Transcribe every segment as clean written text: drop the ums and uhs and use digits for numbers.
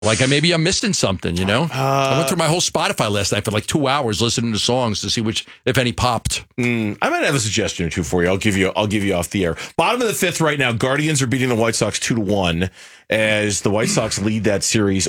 Like maybe I'm missing something, you know? I went through my whole Spotify last night for like 2 hours listening to songs to see which, if any, popped. I might have a suggestion or two for you. I'll give you off the air. Bottom of the fifth right now. Guardians are beating the White Sox 2-1 as the White Sox lead that series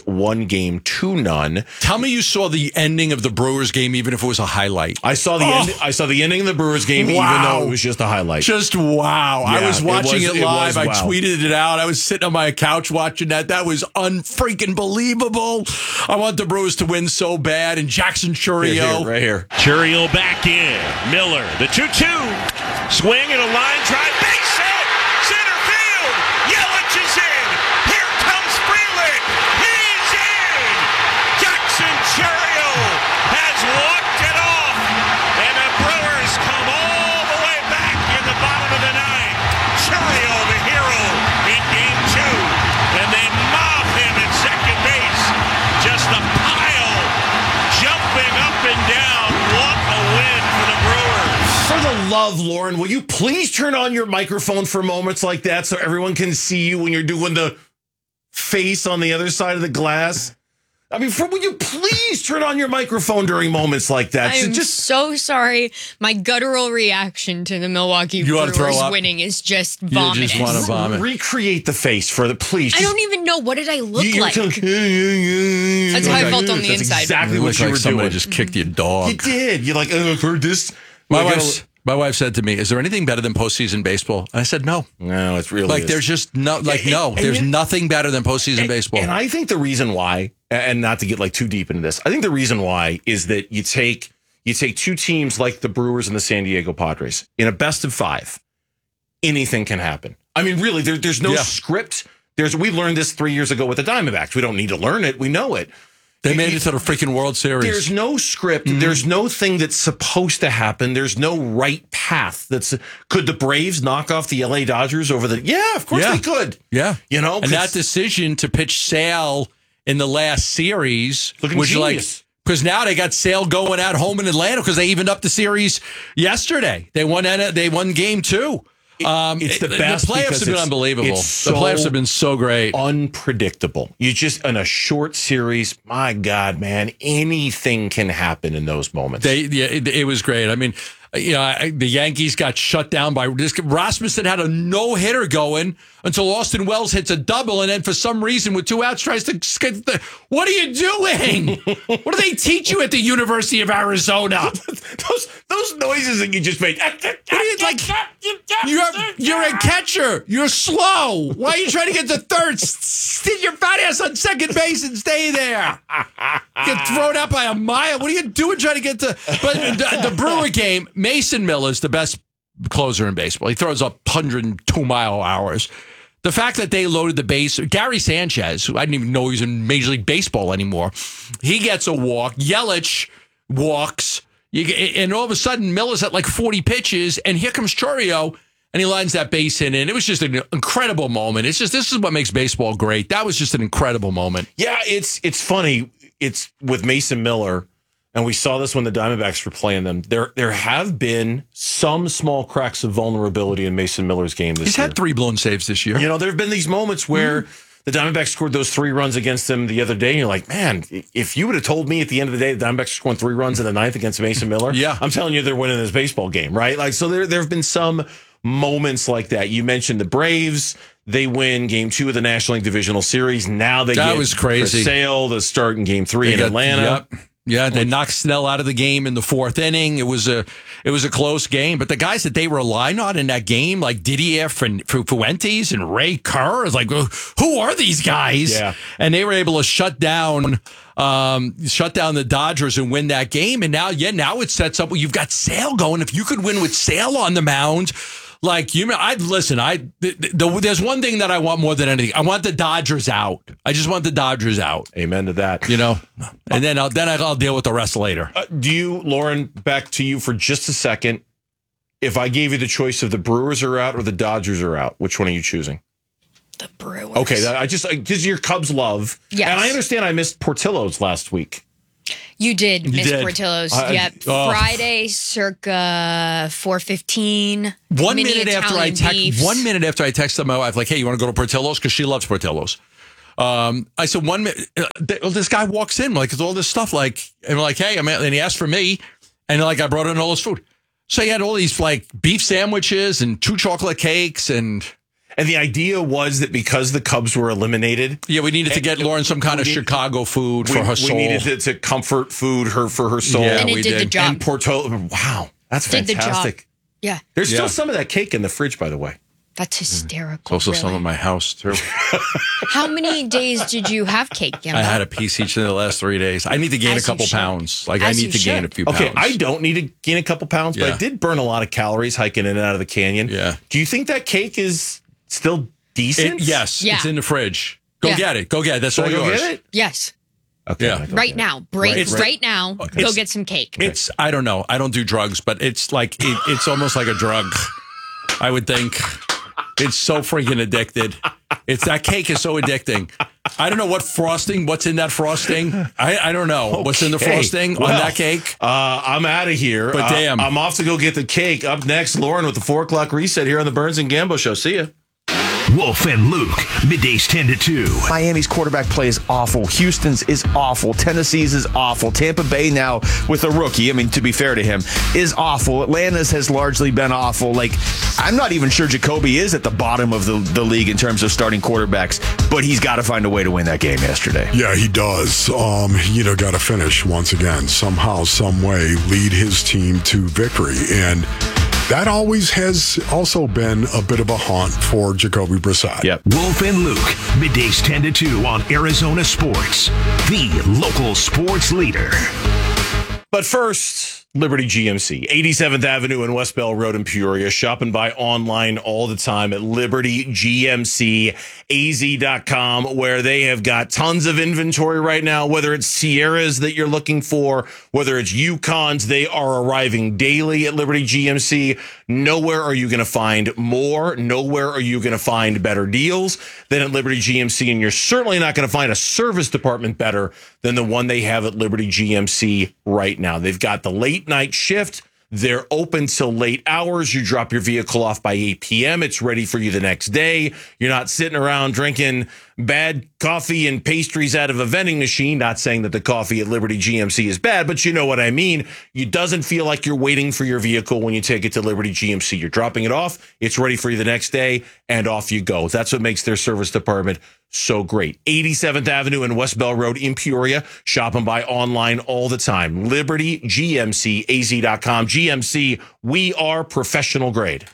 1-2. Tell me you saw the ending of the Brewers game, even if it was a highlight. I saw the end. I saw the ending of the Brewers game, even though it was just a highlight. Just wow! Yeah, I was watching it live. wow. I tweeted it out. I was sitting on my couch watching that. That was unfreaking believable. I want the Brewers to win so bad. And Jackson Chourio, right here. Chourio back in. Miller, the 2-2. Swing and a line drive. Base hit. Center field. Yelich is in. Here comes Freeland. He's in. Jackson Chourio has walked it off. And the Brewers come all the way back in the bottom of the ninth. Chourio, the hero, in game 2. And they mob him at second base. Just a pile jumping up and down. What a win for the Brewers. For the love, Lauren, will you please turn on your microphone for moments like that so everyone can see you when you're doing the face on the other side of the glass? I mean, will you please turn on your microphone during moments like that? I'm so sorry. My guttural reaction to the Milwaukee Brewers winning is just vomiting. You just want to vomit. Recreate the face for the please. I don't even know. What did I look like? That's how I felt on the inside. Exactly what you were somebody doing. just kicked your dog. You did. You're like, I've heard this. My wife said to me, "Is there anything better than postseason baseball?" And I said, "No, no, it's really like there's just no, like no, there's nothing better than postseason baseball." And I think the reason why, and not to get like too deep into this, I think the reason why is that you take two teams like the Brewers and the San Diego Padres in a best of 5, anything can happen. I mean, really, there's no script. We learned this 3 years ago with the Diamondbacks. We don't need to learn it. We know it. They made it to the freaking World Series. There's no script. Mm-hmm. There's no thing that's supposed to happen. There's no right path. Could the Braves knock off the LA Dodgers over the? Yeah, of course they could. Yeah, and that decision to pitch Sale in the last series was genius. Because now they got Sale going at home in Atlanta because they evened up the series yesterday. They won game 2. It's the best. The playoffs have been unbelievable. The playoffs have been so great. Unpredictable. You just, in a short series, my God, man, anything can happen in those moments. It was great. I mean, the Yankees got shut down by Rasmussen had a no-hitter going until Austin Wells hits a double, and then for some reason with 2 outs tries to what are you doing? What do they teach you at the University of Arizona? those noises that you just made. You're a catcher. You're slow. Why are you trying to get to third? Sit your fat ass on second base and stay there. Get thrown out by a mile. What are you doing trying to get to? But the Brewer game, Mason Miller is the best closer in baseball. He throws up 102 mile hours. The fact that they loaded the base, Gary Sanchez, who I didn't even know he was in Major League Baseball anymore, he gets a walk. Yelich walks. And all of a sudden, Miller's at like 40 pitches, and here comes Chourio, and he lines that base hit in. It was just an incredible moment. This is what makes baseball great. That was just an incredible moment. Yeah, it's funny. It's with Mason Miller, and we saw this when the Diamondbacks were playing them. There have been some small cracks of vulnerability in Mason Miller's game this year. He's had 3 blown saves this year. There have been these moments where the Diamondbacks scored those 3 runs against them the other day, and you're like, man, if you would have told me at the end of the day the Diamondbacks scored 3 runs in the 9th against Mason Miller, I'm telling you they're winning this baseball game, right? Like, so there have been some moments like that. You mentioned the Braves. They win game 2 of the National League Divisional Series. Now they get was crazy. Chris Sale to start in game 3 in Atlanta. Yep. Yeah, they knocked Snell out of the game in the 4th inning. It was a close game, but the guys that they were relying on in that game, like Didier Fuentes and Ray Kerr, is like, who are these guys? Yeah. And they were able to shut down the Dodgers and win that game. And now it sets up. Well, you've got Sale going. If you could win with Sale on the mound. Like, there's one thing that I want more than anything. I want the Dodgers out. I just want the Dodgers out. Amen to that. And then I'll deal with the rest later. Lauren, back to you for just a second. If I gave you the choice of the Brewers are out or the Dodgers are out, which one are you choosing? The Brewers. Okay, because your Cubs love. Yes. And I understand I missed Portillo's last week. You did miss Portillo's. Yep. Friday, circa 4:15. 1 minute after I texted my wife, like, hey, you want to go to Portillo's? Because she loves Portillo's. I said, this guy walks in, like, it's all this stuff, like, and we're like, hey, and he asked for me, and like, I brought in all his food. So he had all these, like, beef sandwiches and 2 chocolate cakes, and the idea was that because the Cubs were eliminated, we needed to get Lauren some kind of Chicago food for her soul. We needed to comfort food for her soul. Yeah, and it did the job. And Portola, wow, that's fantastic. Yeah. There's still some of that cake in the fridge, by the way. That's hysterical. It's also some in my house, too. How many days did you have cake, Gimbo? I had a piece each in the last 3 days. I need to gain a couple pounds. Like, I need to gain a few pounds. Okay, I don't need to gain a couple pounds, but I did burn a lot of calories hiking in and out of the canyon. Yeah. Do you think that cake is still decent? Yes. Yeah. It's in the fridge. Go get it. Go get it. That's all yours. Get it? Yes. Okay. Yeah. Right now. Right now. Go get some cake. It's, I don't know. I don't do drugs, but it's like, it's almost like a drug, I would think. It's so freaking addicted. That cake is so addicting. I don't know what's in that frosting. I don't know what's in the frosting on that cake. I'm out of here. But damn. I'm off to go get the cake. Up next, Lauren with the 4 o'clock reset here on the Burns and Gambo Show. See ya. Wolf and Luke, middays 10 to 2. Miami's quarterback play is awful. Houston's is awful. Tennessee's is awful. Tampa Bay now with a rookie, I mean, to be fair to him, is awful. Atlanta's has largely been awful. Like, I'm not even sure Jacoby is at the bottom of the league in terms of starting quarterbacks, but he's got to find a way to win that game yesterday. Yeah, he does. Got to finish once again, somehow, some way, lead his team to victory. And that always has also been a bit of a haunt for Jacoby Brissett. Yep. Wolf and Luke, middays 10 to 2 on Arizona Sports, the local sports leader. But first, Liberty GMC, 87th Avenue and West Bell Road in Peoria. Shop and buy online all the time at libertygmcaz.com, where they have got tons of inventory right now, whether it's Sierras that you're looking for, whether it's Yukons, they are arriving daily at Liberty GMC. Nowhere are you going to find more. Nowhere are you going to find better deals than at Liberty GMC. And you're certainly not going to find a service department better than the one they have at Liberty GMC right now. They've got the late night shift. They're open till late hours. You drop your vehicle off by 8 p.m. It's ready for you the next day. You're not sitting around drinking bad coffee and pastries out of a vending machine. Not saying that the coffee at Liberty GMC is bad, but you know what I mean. It doesn't feel like you're waiting for your vehicle when you take it to Liberty GMC. You're dropping it off. It's ready for you the next day, and off you go. That's what makes their service department so great. 87th Avenue and West Bell Road in Peoria. Shop and buy online all the time. LibertyGMCAZ.com. GMC, we are professional grade.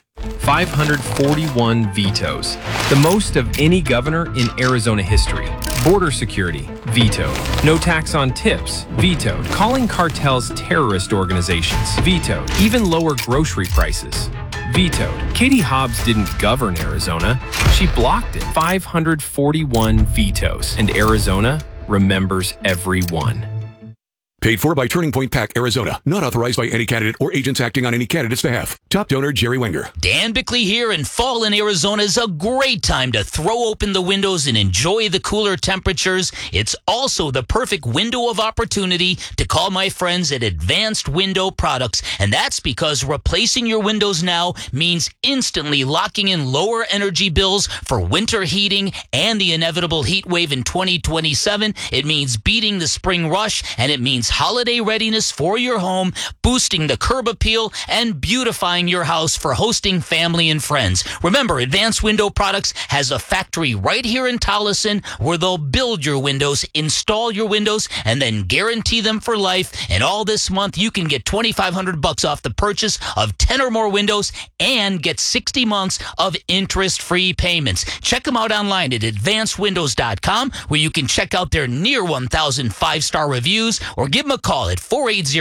541 vetoes, the most of any governor in Arizona history. Border security, vetoed. No tax on tips, vetoed. Calling cartels terrorist organizations, vetoed. Even lower grocery prices, vetoed. Katie Hobbs didn't govern Arizona, she blocked it. 541 vetoes, and Arizona remembers every one. Paid for by Turning Point PAC, Arizona. Not authorized by any candidate or agents acting on any candidate's behalf. Top donor, Jerry Wenger. Dan Bickley here, and fall in Arizona is a great time to throw open the windows and enjoy the cooler temperatures. It's also the perfect window of opportunity to call my friends at Advanced Window Products, and that's because replacing your windows now means instantly locking in lower energy bills for winter heating and the inevitable heat wave in 2027. It means beating the spring rush, and it means holiday readiness for your home, boosting the curb appeal, and beautifying your house for hosting family and friends. Remember, Advanced Window Products has a factory right here in Tolleson where they'll build your windows, install your windows, and then guarantee them for life. And all this month, you can get $2,500 off the purchase of 10 or more windows and get 60 months of interest-free payments. Check them out online at advancedwindows.com, where you can check out their near 1,000 five-star reviews, or give them a call at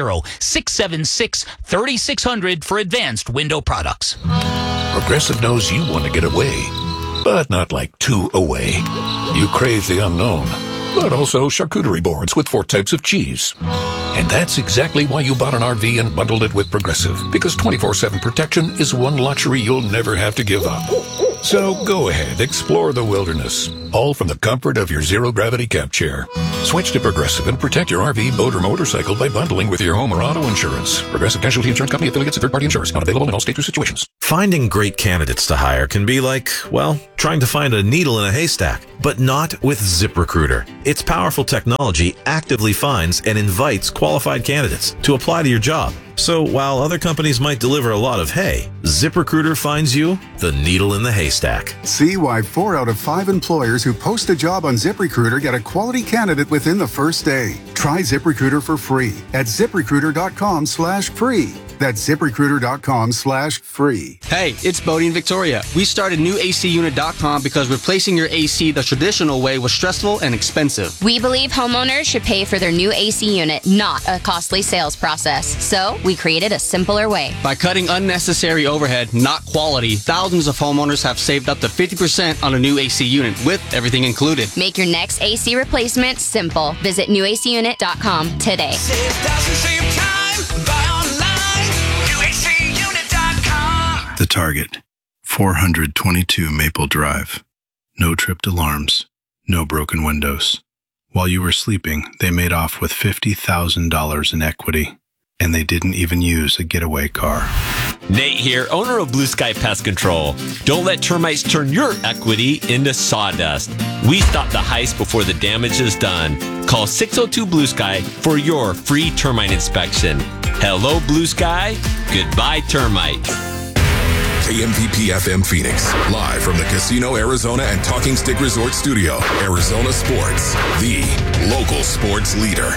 480-676-3600 for Advanced Window Products. Progressive knows you want to get away, but not like too away. You crave the unknown, but also charcuterie boards with 4 types of cheese. And that's exactly why you bought an RV and bundled it with Progressive, because 24/7 protection is one luxury you'll never have to give up. So go ahead, explore the wilderness, all from the comfort of your zero-gravity camp chair. Switch to Progressive and protect your RV, boat, or motorcycle by bundling with your home or auto insurance. Progressive Casualty Insurance Company, affiliates, and third-party insurers. Not available in all states or situations. Finding great candidates to hire can be like, well, trying to find a needle in a haystack, but not with ZipRecruiter. Its powerful technology actively finds and invites qualified candidates to apply to your job. So while other companies might deliver a lot of hay, ZipRecruiter finds you the needle in the haystack. See why 4 out of 5 employers who post a job on ZipRecruiter get a quality candidate within the first day. Try ZipRecruiter for free at ZipRecruiter.com/free. That's ZipRecruiter.com/free. Hey, it's Bodie and Victoria. We started NewACUnit.com because replacing your AC the traditional way was stressful and expensive. We believe homeowners should pay for their new AC unit, not a costly sales process. So we created a simpler way. By cutting unnecessary overhead, not quality, thousands of homeowners have saved up to 50% on a new AC unit with everything included. Make your next AC replacement simple. Visit NewACUnit.com today. Save thousands, save time, buy online, NewACUnit.com. The Target, 422 Maple Drive. No tripped alarms, no broken windows. While you were sleeping, they made off with $50,000 in equity, and they didn't even use a getaway car. Nate here, owner of Blue Sky Pest Control. Don't let termites turn your equity into sawdust. We stop the heist before the damage is done. Call 602 Blue Sky for your free termite inspection. Hello, Blue Sky. Goodbye, termites. KMPP FM Phoenix, live from the Casino Arizona and Talking Stick Resort Studio. Arizona Sports, the local sports leader.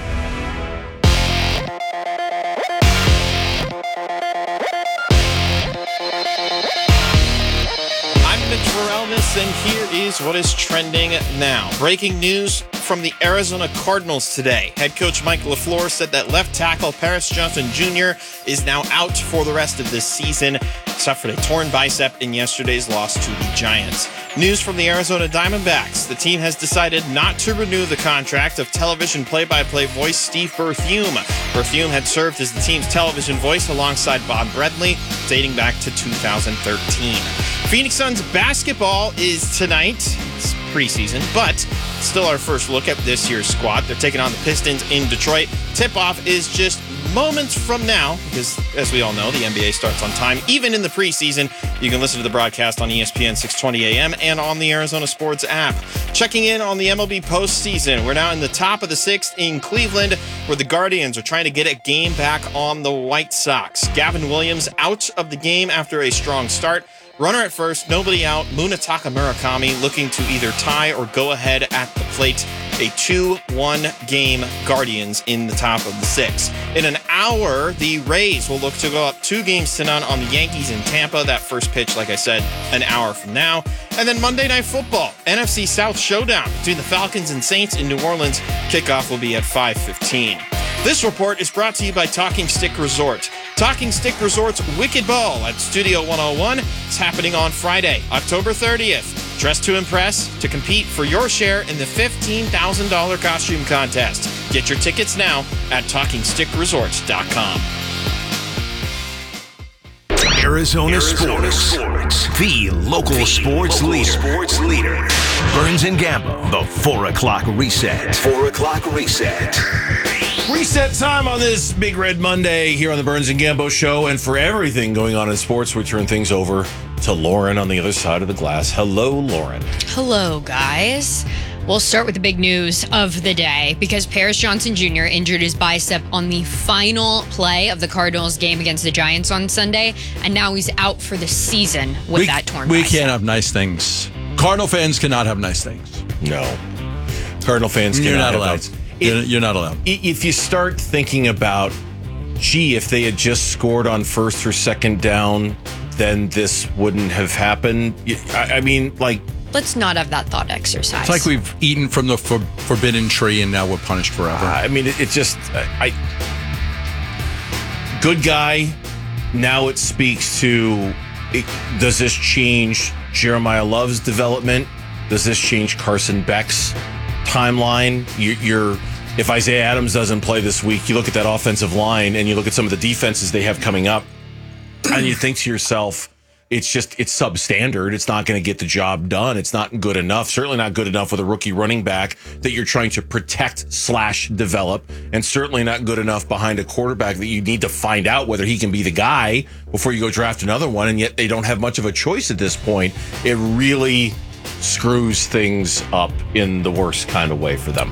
And here is what is trending now. Breaking news from the Arizona Cardinals today. Head coach Mike LaFleur said that left tackle Paris Johnson Jr. is now out for the rest of this season, suffered a torn bicep in yesterday's loss to the Giants. News from the Arizona Diamondbacks. The team has decided not to renew the contract of television play-by-play voice Steve Berthume. Berthume had served as the team's television voice alongside Bob Bradley, dating back to 2013. Phoenix Suns basketball is tonight. It's preseason, but still our first look at this year's squad. They're taking on the Pistons in Detroit. Tip-off is just moments from now, because as we all know, the NBA starts on time. Even in the preseason, you can listen to the broadcast on ESPN 620 AM and on the Arizona Sports app. Checking in on the MLB postseason. We're now in the top of the 6th in Cleveland, where the Guardians are trying to get a game back on the White Sox. Gavin Williams out of the game after a strong start. Runner at first, nobody out. Munetaka Murakami looking to either tie or go ahead at the plate. A 2-1 game Guardians in the top of the 6th. In an hour, the Rays will look to go up 2-0 on the Yankees in Tampa. That first pitch, like I said, an hour from now. And then Monday Night Football, NFC South showdown between the Falcons and Saints in New Orleans. Kickoff will be at 5:15. This report is brought to you by Talking Stick Resort. Talking Stick Resort's Wicked Ball at Studio 101 is happening on Friday, October 30th. Dress to impress, to compete for your share in the $15,000 costume contest. Get your tickets now at TalkingStickResorts.com. Arizona Sports, the local sports leader. Burns and Gambo, the 4 o'clock reset. 4 o'clock reset. Reset time on this Big Red Monday here on the Burns and Gambo Show. And for everything going on in sports, we turn things over to Lauren on the other side of the glass. Hello, Lauren. Hello, guys. We'll start with the big news of the day because Paris Johnson Jr. injured his bicep on the final play of the Cardinals game against the Giants on Sunday, and now he's out for the season with that torn bicep. We can't have nice things. Cardinal fans cannot have nice things. No. Cardinal fans cannot. You're not have allowed. Nice. You're not allowed. If you start thinking about, gee, if they had just scored on first or second down, then this wouldn't have happened. I mean, like... Let's not have that thought exercise. It's like we've eaten from the forbidden tree and now we're punished forever. I mean, it's just... good guy. Now it speaks to... does this change Jeremiah Love's development? Does this change Carson Beck's timeline? If Isaiah Adams doesn't play this week, you look at that offensive line and you look at some of the defenses they have coming up, and you think to yourself, it's substandard. It's not going to get the job done. It's not good enough. Certainly not good enough with a rookie running back that you're trying to protect/develop, and certainly not good enough behind a quarterback that you need to find out whether he can be the guy before you go draft another one. And yet they don't have much of a choice at this point. It really screws things up in the worst kind of way for them.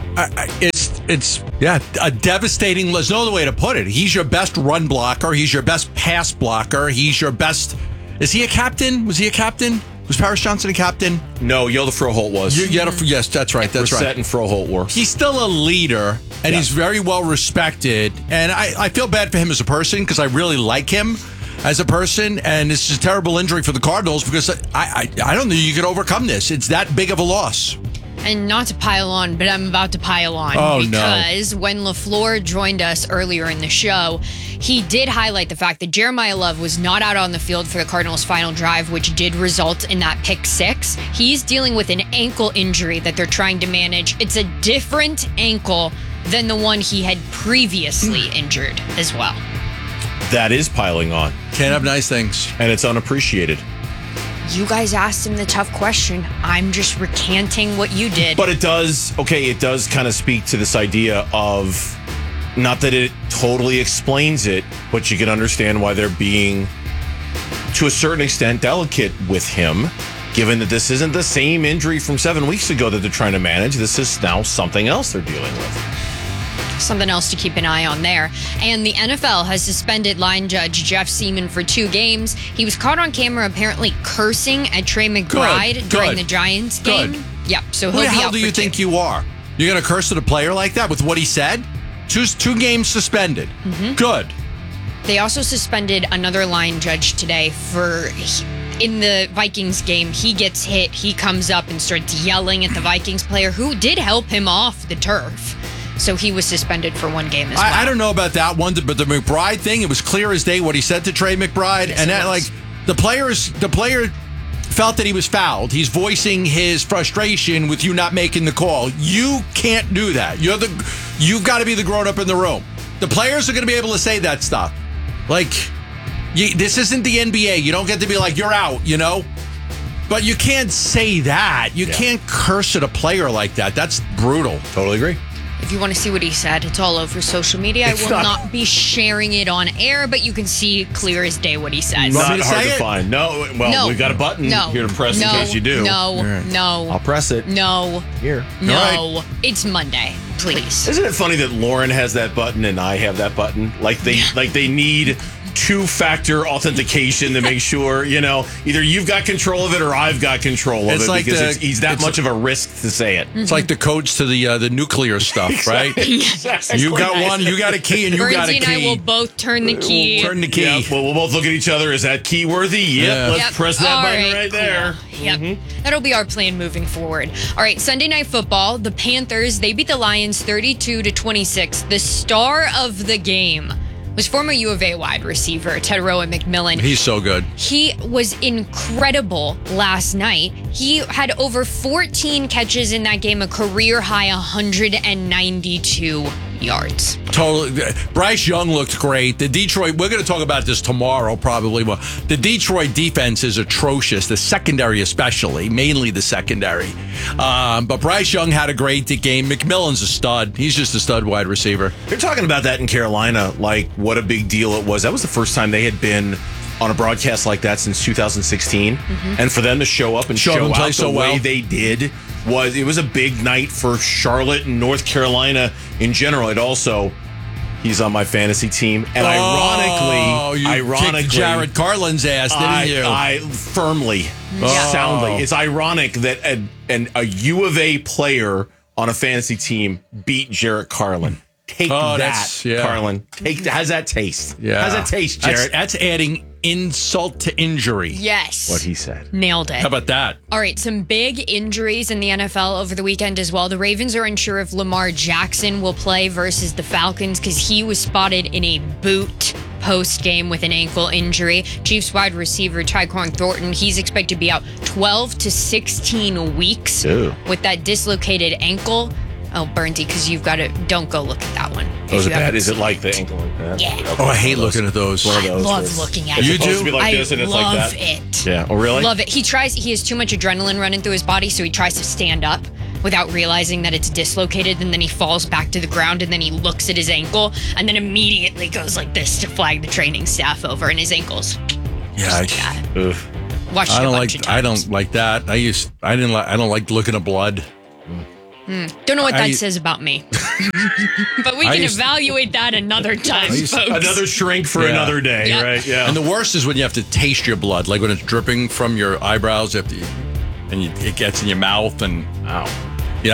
It's a devastating. There's no other way to put it. He's your best run blocker. He's your best pass blocker. He's your best. Is he a captain? Was he a captain? Was Paris Johnson a captain? No, Yoda Froholt was. Yes, that's right. That's right. Brissett and Froholt were. He's still a leader, and he's very well respected. And I feel bad for him as a person because I really like him as a person. And this is a terrible injury for the Cardinals because I don't think you could overcome this. It's that big of a loss. And not to pile on, but I'm about to pile on because when LaFleur joined us earlier in the show, he did highlight the fact that Jeremiah Love was not out on the field for the Cardinals' final drive, which did result in that pick 6. He's dealing with an ankle injury that they're trying to manage. It's a different ankle than the one he had previously injured as well. That is piling on. Can't have nice things. And it's unappreciated. You guys asked him the tough question. I'm just recanting what you did. But it does kind of speak to this idea of, not that it totally explains it, but you can understand why they're being, to a certain extent, delicate with him, given that this isn't the same injury from 7 weeks ago that they're trying to manage. This is now something else they're dealing with. Something else to keep an eye on there. And the NFL has suspended line judge Jeff Seaman for 2 games. He was caught on camera apparently cursing at Trey McBride during the Giants game. Yep, so he'll Who the be hell out do for you 2. think you are? You're going to curse at a player like that with what he said? 2 games suspended. Mm-hmm. Good. They also suspended another line judge today for... In the Vikings game, he gets hit. He comes up and starts yelling at the Vikings player who did help him off the turf. So he was suspended for 1 game as well. I don't know about that one, but the McBride thing, it was clear as day what he said to Trey McBride. Yes, and that, the player felt that he was fouled. He's voicing his frustration with you not making the call. You can't do that. You've got to be the grown-up in the room. The players are going to be able to say that stuff. This isn't the NBA. You don't get to be like, you're out, But you can't say that. You can't curse at a player like that. That's brutal. Totally agree. If you want to see what he said, it's all over social media. I will not be sharing it on air, but you can see clear as day what he says. Not hard to find. No. Well, we've got a button here to press in case you do. No. I'll press it. No. Here. No. Right. It's Monday. Please. Isn't it funny that Lauren has that button and I have that button? Like they need 2-factor authentication to make sure, either you've got control of it or I've got control of it because he's that much of a risk to say it. It's like the codes to the nuclear stuff, right? Exactly. You got one, you got a key, and you got a key. Bernsey and I will both turn the key. Turn the key. Yeah, well, we'll both look at each other. Is that key worthy? Yep. Let's press that button right there. Yep. That'll be our plan moving forward. All right, Sunday Night Football, the Panthers, they beat the Lions 32-26. The star of the game was former U of A wide receiver Tetairoa McMillan. He's so good. He was incredible last night. He had over 14 catches in that game, a career high 192 yards. Totally. Bryce Young looked great. The Detroit, we're going to talk about this tomorrow probably. Well, the Detroit defense is atrocious, the secondary especially, mainly the secondary. But Bryce Young had a great game. McMillan's a stud. He's just a stud wide receiver. They're talking about that in Carolina, like what a big deal it was. That was the first time they had been on a broadcast like that since 2016. And for them to show up and show out the way they did, it was a big night for Charlotte and North Carolina in general. It also, he's on my fantasy team, and ironically, kicked Jared Carlin's ass, didn't you? I firmly, soundly. It's ironic that a U of A player on a fantasy team beat Jarrett Carlin. Take that, Carlin. How's that taste? Yeah. How's that taste, Jarrett? That's adding insult to injury. Yes. What he said. Nailed it. How about that? All right, some big injuries in the NFL over the weekend as well. The Ravens are unsure if Lamar Jackson will play versus the Falcons because he was spotted in a boot post-game with an ankle injury. Chiefs wide receiver Tyquan Thornton, he's expected to be out 12 to 16 weeks with that dislocated ankle. Oh, Bernsey, because you've got to, don't go look at that one. Those are bad. Is it like the ankle like that? Yeah. Oh, I hate looking at those. I love looking at it. You do? To be like this and it's like that? it. Yeah. Oh, really? Love it. He has too much adrenaline running through his body, so he tries to stand up without realizing that it's dislocated, and then he falls back to the ground, and then he looks at his ankle, and then immediately goes like this to flag the training staff over, and his ankles. Yeah. Watched I it don't a like. bunch of I times. don't like that. I don't like looking at blood. Don't know what that I- says about me. But we I can used- evaluate that another time, folks. Another shrink for another day, Yeah. right? Yeah. And the worst is when you have to taste your blood, like when it's dripping from your eyebrows, it gets in your mouth, and yeah,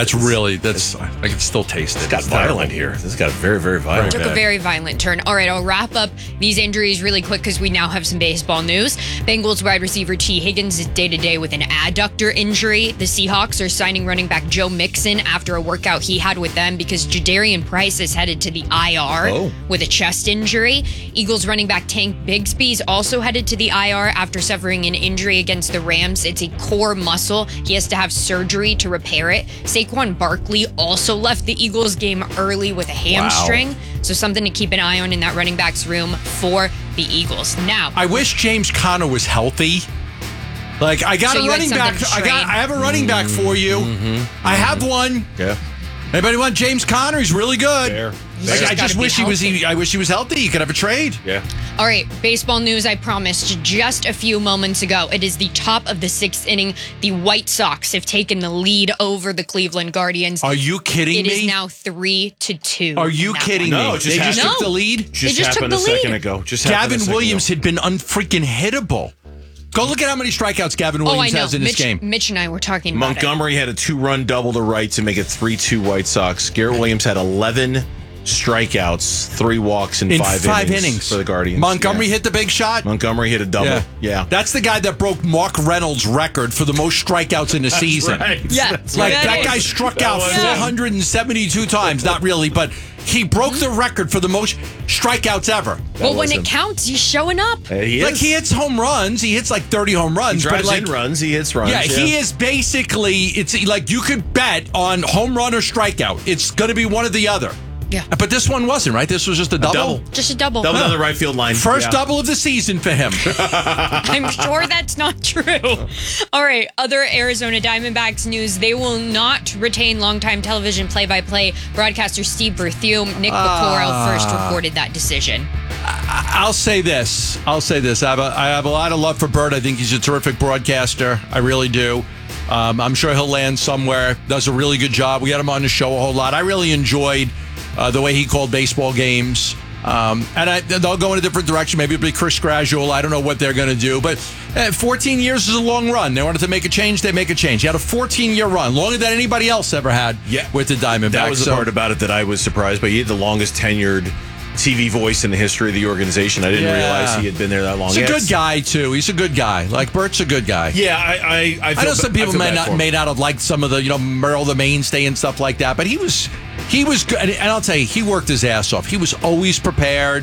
I can still taste it. It's got violent here. This got very, very violent. Took a very violent turn. All right, I'll wrap up these injuries really quick because we now have some baseball news. Bengals wide receiver T. Higgins is day-to-day with an adductor injury. The Seahawks are signing running back Joe Mixon after a workout he had with them because Jadarian Price is headed to the IR with a chest injury. Eagles running back Tank Bigsby is also headed to the IR after suffering an injury against the Rams. It's a core muscle. He has to have surgery to repair it. Saquon Barkley also left the Eagles game early with a hamstring. So something to keep an eye on in that running backs room for the Eagles. Now, I wish James Conner was healthy. Like I got So a you had running back. something to I have a running back for you. I have one. Yeah. Anybody want James Conner? He's really good. Fair. Like, I just gotta wish be he was. healthy. I wish he was healthy. You could have a trade. Yeah. all right, baseball news I promised just a few moments ago. It is the top of the sixth inning. The White Sox have taken the lead over the Cleveland Guardians. Are you kidding me? It is now 3-2. Are you in that kidding one. me? No, it just They just happened. took the lead. They just took happened the a second lead. ago. Just happened a Gavin second Williams ago. had been unfreaking hittable. Go look at how many strikeouts Gavin Oh, I Williams know. has in this game. Mitch and I were talking about Montgomery had a 2-run double to right to make it 3-2 White Sox. Garrett Williams had 11 strikeouts, 3 walks, and In 5 innings for the Guardians. Montgomery Yeah. hit the big shot. Montgomery hit a double. Yeah. That's the guy that broke Mark Reynolds' record for the most strikeouts in a season. right. Yeah. That's Like right. that guy struck That out was 472 times. Not really, but he broke the record for the most strikeouts ever. it. Well, when it counts, he's showing up. He Like is. he hits home runs. He hits like 30 home runs. He drives but like, in runs. He hits runs. Yeah, he is basically, it's like you could bet on home run or strikeout. It's going to be one or the other. Yeah. But this one wasn't, right? This was just a double. Just a double. Double down the right field line. First Yeah. double of the season for him. I'm sure that's not true. All right, other Arizona Diamondbacks news. They will not retain longtime television play-by-play broadcaster Steve Berthiaume. Nick Pecoro first reported that decision. I'll say this. I have a lot of love for Bert. I think he's a terrific broadcaster. I really do. I'm sure he'll land somewhere. Does a really good job. We had him on the show a whole lot. I really enjoyed the way he called baseball games. And they'll go in a different direction. Maybe it'll be Chris Gradual. I don't know what they're going to do. But 14 years is a long run. They wanted to make a change. They make a change. He had a 14-year run, longer than anybody else ever had with the Diamondbacks. That was the part about it that I was surprised by. He had the longest tenured TV voice in the history of the organization. I didn't realize he had been there that long. He's a good guy, too. He's a good guy. Like, Bert's a good guy. Yeah, I know some people may not have liked some of the, Merle the Mainstay and stuff like that, but he was good. And I'll tell you, he worked his ass off. He was always prepared.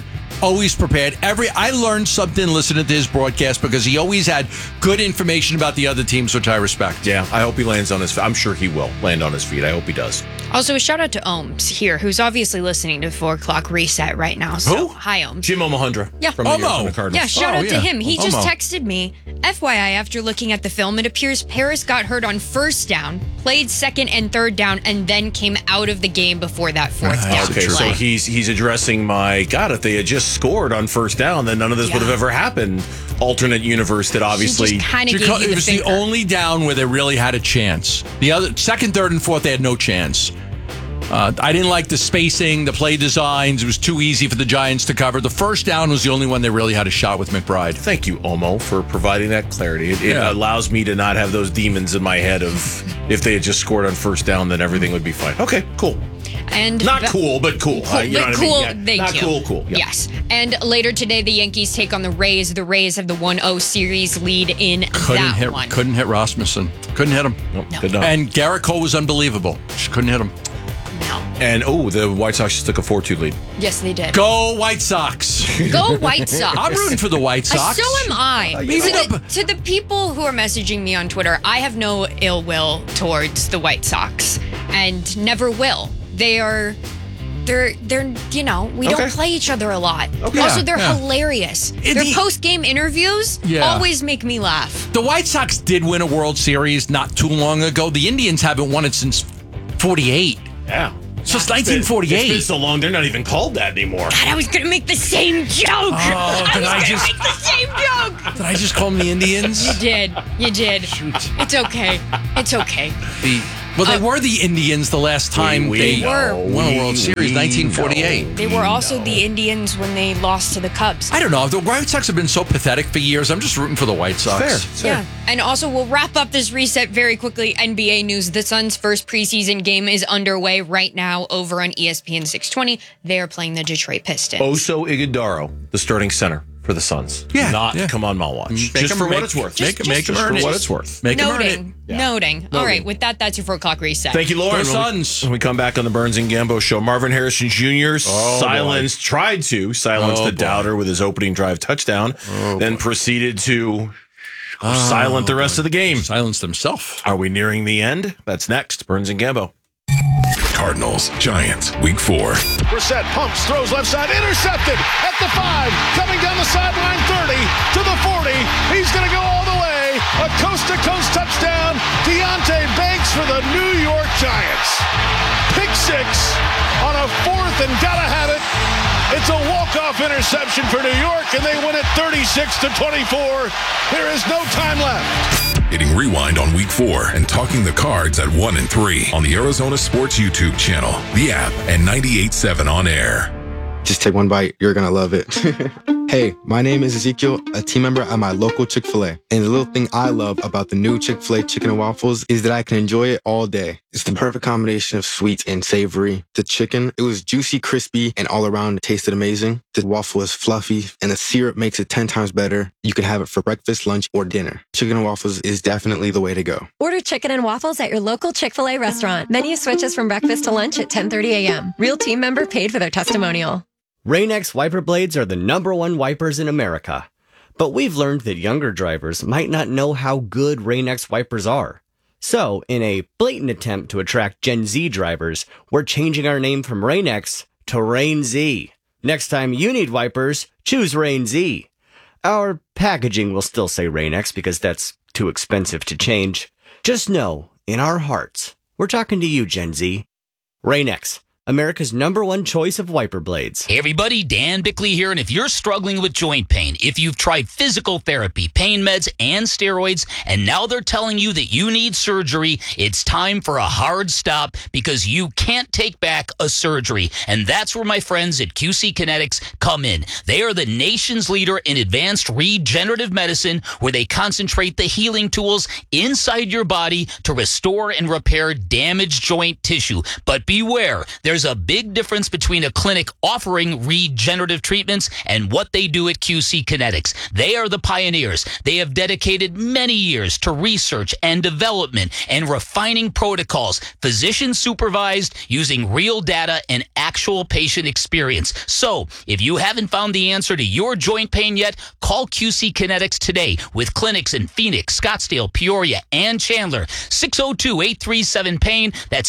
I learned something listening to his broadcast because he always had good information about the other teams, which I respect. Yeah, I hope he lands on his feet. I'm sure he will land on his feet. I hope he does. Also, a shout out to Ohms here, who's obviously listening to 4 o'clock reset right now. So, Who? hi, Ohms. Jim Omohundra. Yeah. From the Arizona Cardinals. Yeah, shout out to him. He just Omo. texted me, FYI, after looking at the film, it appears Paris got hurt on first down, played second and third down, and then came out of the game before that fourth down Okay, so play. he's addressing my God. If they had just scored on first down, then none of this would have ever happened. Alternate universe that obviously It was the only down where they really had a chance. The other second, third, and fourth, they had no chance. I didn't like the spacing, the play designs. It was too easy for the Giants to cover. The first down was the only one they really had a shot with McBride. Thank you, Omo, for providing that clarity. It allows me to not have those demons in my head of if they had just scored on first down, then everything would be fine. Okay, cool. And Not cool, but cool. You know what I mean? cool, Yeah, thank not you. cool. Yeah. Yes. And later today, the Yankees take on the Rays. The Rays have the 1-0 series lead in that one. Couldn't hit Rasmussen. Couldn't hit him. Nope, could not. And Garrett Cole was unbelievable. Just couldn't hit him. And the White Sox just took a 4-2 lead. Yes, they did. Go White Sox. Go White Sox. I'm rooting for the White Sox. So am I. To the people who are messaging me on Twitter, I have no ill will towards the White Sox. and never will. They're we don't play each other a lot. Okay. Also, they're Yeah. hilarious. Their post-game interviews always make me laugh. The White Sox did win a World Series not too long ago. The Indians haven't won it since 48. Yeah. So it's 1948. It's been so long, they're not even called that anymore. God, I was going to make the same joke. Oh, I was going to make the same joke. Did I just call them the Indians? You did. Shoot. It's okay. They were the Indians the last time they won a World Series, 1948. They were also the Indians when they lost to the Cubs. I don't know. The White Sox have been so pathetic for years. I'm just rooting for the White Sox. Fair. Yeah. And also, we'll wrap up this reset very quickly. NBA news. The Suns' first preseason game is underway right now over on ESPN 620. They are playing the Detroit Pistons. Oso Ighodaro, the starting center for the Suns. Yeah. Not Kaman Malwatch. Just for what it's worth. Make him earn for it. what it's worth. Make him earn it. Noting. All right. With that, that's your 4 o'clock reset. Thank you, Lauren. Go Suns. When we come back on the Burns and Gambo show, Marvin Harrison Jr. tried to silence the doubter with his opening drive touchdown, then proceeded to silent the rest of the game. Silenced himself. Are we nearing the end? That's next. Burns and Gambo. Cardinals, Giants, Week 4. Brissett pumps, throws left side, intercepted at the 5, coming down the sideline 30 to the 40. He's going to go all the way. A coast-to-coast touchdown. Deontay Banks for the New York Giants. Pick 6 on a 4th and gotta have it. It's a walk-off interception for New York, and they win it 36-24. There is no time left. Hitting rewind on Week 4 and talking the cards at 1 and 3 on the Arizona Sports YouTube channel, the app, and 98.7 on air. Just take one bite. You're going to love it. Hey, my name is Ezekiel, a team member at my local Chick-fil-A. And the little thing I love about the new Chick-fil-A chicken and waffles is that I can enjoy it all day. It's the perfect combination of sweet and savory. The chicken, it was juicy, crispy, and all around it tasted amazing. The waffle is fluffy, and the syrup makes it 10 times better. You can have it for breakfast, lunch, or dinner. Chicken and waffles is definitely the way to go. Order chicken and waffles at your local Chick-fil-A restaurant. Menu switches from breakfast to lunch at 10:30 a.m. Real team member paid for their testimonial. Rain-X wiper blades are the #1 wipers in America. But we've learned that younger drivers might not know how good Rain-X wipers are. So, in a blatant attempt to attract Gen Z drivers, we're changing our name from Rain-X to Rain-Z. Next time you need wipers, choose Rain-Z. Our packaging will still say Rain-X because that's too expensive to change. Just know, in our hearts, we're talking to you, Gen Z. Rain-X, America's #1 choice of wiper blades. Hey everybody, Dan Bickley here, and if you're struggling with joint pain, if you've tried physical therapy, pain meds, and steroids, and now they're telling you that you need surgery, it's time for a hard stop because you can't take back a surgery. And that's where my friends at QC Kinetics come in. They are the nation's leader in advanced regenerative medicine, where they concentrate the healing tools inside your body to restore and repair damaged joint tissue. But beware, there's a big difference between a clinic offering regenerative treatments and what they do at QC Kinetics. They are the pioneers. They have dedicated many years to research and development and refining protocols, physician supervised, using real data and actual patient experience. So, if you haven't found the answer to your joint pain yet, call QC Kinetics today with clinics in Phoenix, Scottsdale, Peoria, and Chandler. 602-837-PAIN. That's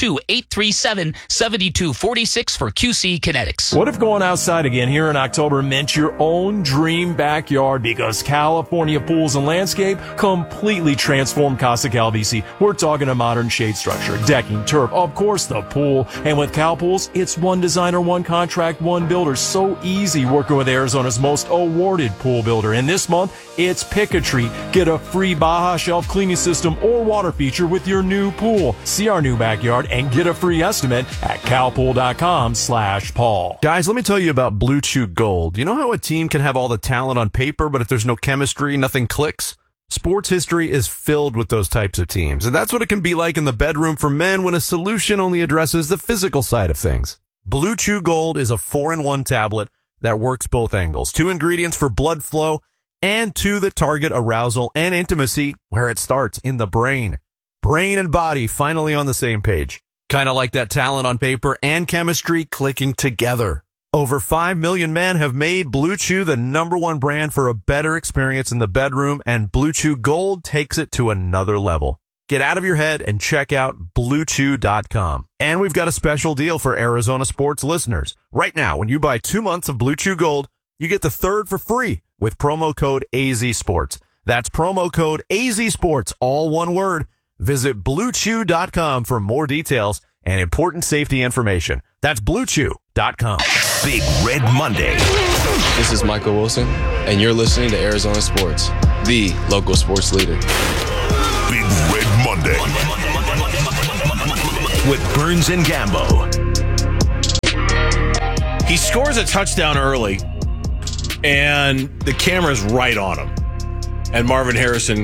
602-837-7246 for QC Kinetics. What if going outside again here in October meant your own dream backyard? Because California Pools and Landscape completely transformed Casa Calvisi. We're talking a modern shade structure, decking, turf, of course the pool. And with Cal Pools, it's one designer, one contract, one builder. So easy working with Arizona's most awarded pool builder. And this month, it's Pick a Tree. Get a free Baja Shelf cleaning system or water feature with your new pool. See our new backyard and get a free estimate at calpool.com/Paul. Guys, let me tell you about Blue Chew Gold. You know how a team can have all the talent on paper, but if there's no chemistry, nothing clicks? Sports history is filled with those types of teams, and that's what it can be like in the bedroom for men when a solution only addresses the physical side of things. Blue Chew Gold is a 4-in-1 tablet that works both angles. 2 ingredients for blood flow and 2 that target arousal and intimacy where it starts, in the brain. Brain and body finally on the same page. Kind of like that talent on paper and chemistry clicking together. Over 5 million men have made Blue Chew the #1 brand for a better experience in the bedroom, and Blue Chew Gold takes it to another level. Get out of your head and check out BlueChew.com. And we've got a special deal for Arizona sports listeners. Right now, when you buy 2 months of Blue Chew Gold, you get the third for free with promo code AZSports. That's promo code AZSports, all one word. Visit BlueChew.com for more details and important safety information. That's BlueChew.com. Big Red Monday. This is Michael Wilson, and you're listening to Arizona Sports, the local sports leader. Big Red Monday with Burns and Gambo. He scores a touchdown early, and the camera's right on him. And Marvin Harrison,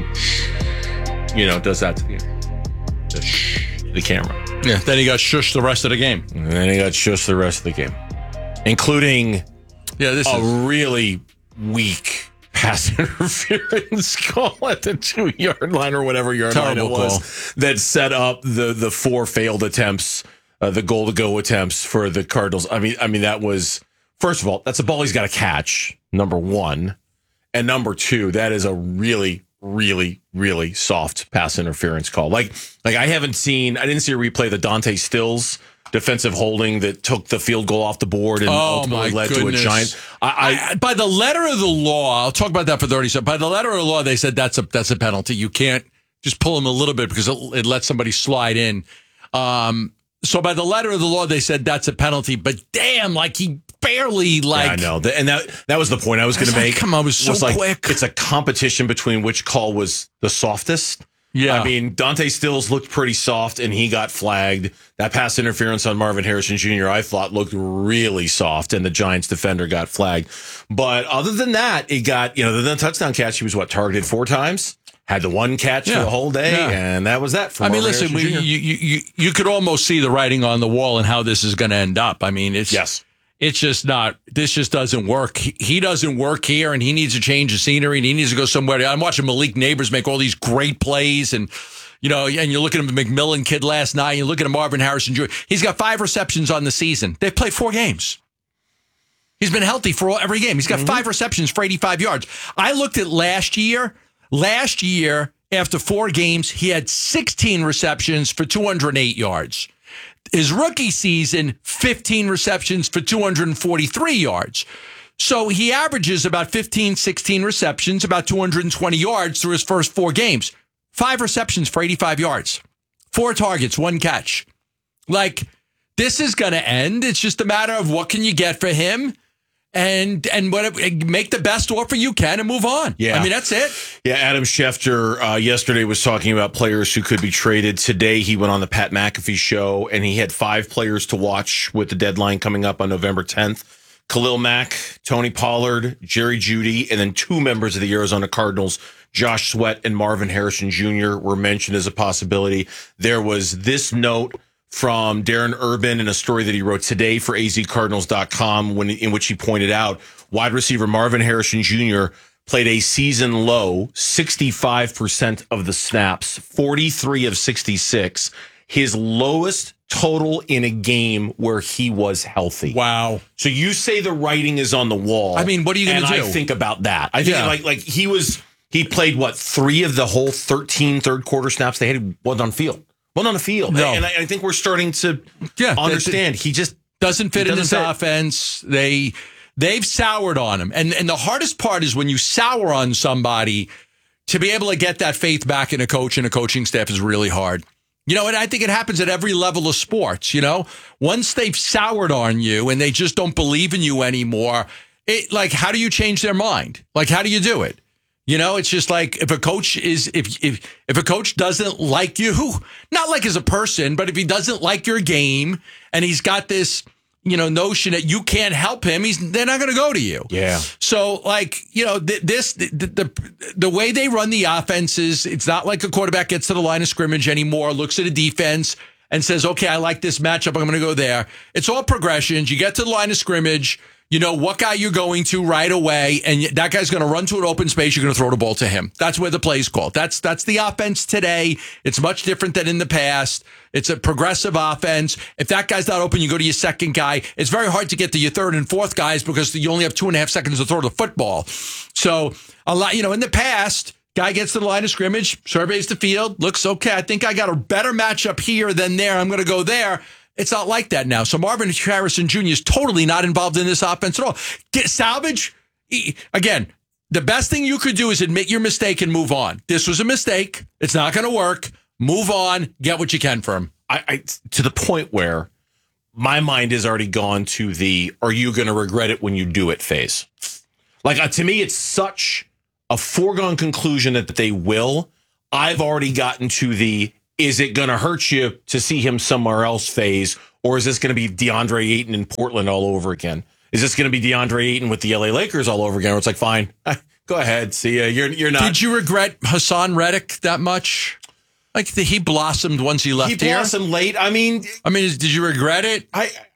does that to the camera. Yeah, then he got shushed the rest of the game. And then he got shushed the rest of the game, including really weak pass interference call at the 2-yard line or whatever yard line it was that set up the 4 failed attempts, the goal to go attempts for the Cardinals. I mean that was, first of all, that's a ball he's got to catch, number one. And number two, that is a really, really, really soft pass interference call. Like I didn't see a replay of the Dante Stills defensive holding that took the field goal off the board and ultimately led to a giant. By the letter of the law, I'll talk about that for 30 seconds. By the letter of the law, they said that's a penalty. You can't just pull him a little bit because it lets somebody slide in. So by the letter of the law, they said that's a penalty. But damn, he barely Yeah, I know. And that was the point I was going to make. Come on, it was so quick. It's a competition between which call was the softest. Yeah. I mean, Dante Stills looked pretty soft, and he got flagged. That pass interference on Marvin Harrison Jr., I thought, looked really soft, and the Giants defender got flagged. But other than that, it got, the touchdown catch, he was, targeted 4 times? Had the one catch for the whole day, and that was that for Marvin listen, Harrison Jr. you could almost see the writing on the wall and how this is going to end up. I mean, it's just not, this just doesn't work. He doesn't work here, and he needs to change the scenery, and he needs to go somewhere. I'm watching Malik Neighbors make all these great plays, and and you're looking at the McMillan kid last night, and you're looking at Marvin Harrison Jr. He's got 5 receptions on the season. They've played 4 games. He's been healthy for every game. He's got 5 receptions for 85 yards. I looked at last year. Last year, after 4 games, he had 16 receptions for 208 yards. His rookie season, 15 receptions for 243 yards. So he averages about 15, 16 receptions, about 220 yards through his first 4 games. 5 receptions for 85 yards. 4 targets, 1 catch. This is going to end. It's just a matter of what can you get for him and make the best offer you can and move on. Yeah. I mean, that's it. Yeah, Adam Schefter yesterday was talking about players who could be traded. Today, he went on the Pat McAfee show, and he had 5 players to watch with the deadline coming up on November 10th. Khalil Mack, Tony Pollard, Jerry Jeudy, and then 2 members of the Arizona Cardinals, Josh Sweat and Marvin Harrison Jr., were mentioned as a possibility. There was this note from Darren Urban in a story that he wrote today for azcardinals.com in which he pointed out wide receiver Marvin Harrison Jr. played a season low 65% of the snaps, 43 of 66, his lowest total in a game where he was healthy. Wow. So you say the writing is on the wall. I mean, what are you going to do? I think about that. I think he played 3 of the whole 13 third quarter snaps they had wasn't on field. Well, on the field. No. And I think we're starting to understand. He just doesn't fit in his offense. They've soured on him. And the hardest part is when you sour on somebody, to be able to get that faith back in a coach and a coaching staff is really hard. And I think it happens at every level of sports, Once they've soured on you and they just don't believe in you anymore, how do you change their mind? How do you do it? It's just if a coach if a coach doesn't like you, not as a person, but if he doesn't like your game and he's got this, notion that you can't help him, they're not going to go to you. Yeah. So the way they run the offenses, it's not like a quarterback gets to the line of scrimmage anymore, looks at a defense and says, okay, I like this matchup, I'm going to go there. It's all progressions. You get to the line of scrimmage. You know what guy you're going to right away, and that guy's going to run to an open space. You're going to throw the ball to him. That's where the play's called. That's the offense today. It's much different than in the past. It's a progressive offense. If that guy's not open, you go to your second guy. It's very hard to get to your third and fourth guys because you only have 2.5 seconds to throw the football. So a lot, in the past, Guy gets to the line of scrimmage, surveys the field, looks okay. I think I got a better matchup here than there. I'm going to go there. It's not like that now. So Marvin Harrison Jr. is totally not involved in this offense at all. Get salvage. Again, the best thing you could do is admit your mistake and move on. This was a mistake. It's not going to work. Move on. Get what you can for him. I to the point where my mind has already gone to the "are you going to regret it when you do it" phase. Like to me, it's such a foregone conclusion that they will. I've already gotten to the "is it going to hurt you to see him somewhere else" phase, or is this going to be DeAndre Ayton in Portland all over again? Is this going to be DeAndre Ayton with the LA Lakers all over again? Where it's like, fine, go ahead, see ya. You're not. Did you regret Hassan Reddick that much? Like he blossomed once he left here. He blossomed late. I mean, did you regret it?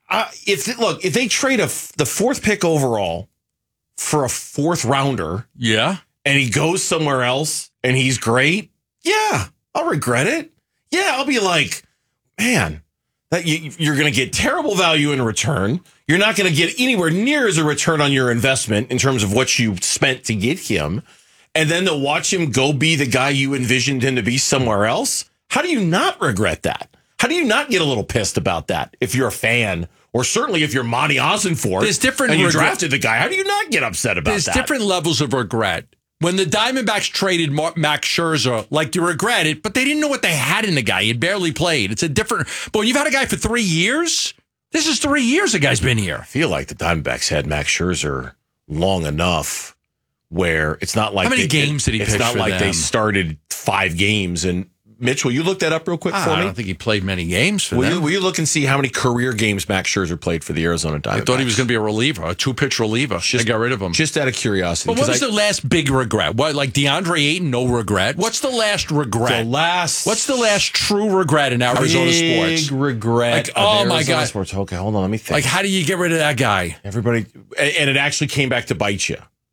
If they trade the fourth pick overall for a fourth rounder, yeah, and he goes somewhere else and he's great, yeah, I'll regret it. Yeah, I'll be like, man, that you're going to get terrible value in return. You're not going to get anywhere near as a return on your investment in terms of what you spent to get him. And then to watch him go be the guy you envisioned him to be somewhere else. How do you not regret that? How do you not get a little pissed about that if you're a fan, or certainly if you're Monty Ossenfort? There's different. And you drafted the guy. How do you not get upset about that? There's different levels of regret. When the Diamondbacks traded Max Scherzer, like you regret it, but they didn't know what they had in the guy. He had barely played. It's a different. But when you've had a guy for 3 years, this is 3 years the guy's been here. I feel like the Diamondbacks had Max Scherzer long enough where it's not like how many games did he pitch for them? It's not like they started 5 games. And Mitch, will you look that up real quick for me? I don't think he played many games for them. Will you look and see how many career games Max Scherzer played for the Arizona Diamondbacks? I thought he was going to be a reliever, a 2-pitch reliever. They got rid of him. Just out of curiosity. But what was the last big regret? What, like DeAndre Ayton, no regret? What's the last regret? What's the last true regret in Arizona sports? Big regret. Like, oh my God. Sports. Okay, hold on. Let me think. Like, how do you get rid of that guy? Everybody, and it actually came back to bite you.